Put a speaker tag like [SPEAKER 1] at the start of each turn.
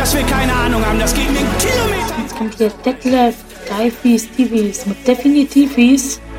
[SPEAKER 1] dass wir keine Ahnung haben. Das geht mir einen Kilometer.
[SPEAKER 2] Jetzt kommt hier Detlef, Deifies, Tivis mit Definitivis.